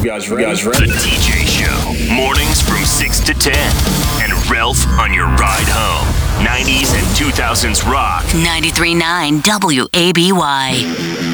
The TJ Show. Mornings from 6 to 10. And Ralph on your ride home. 90s and 2000s rock. 93.9 WABY.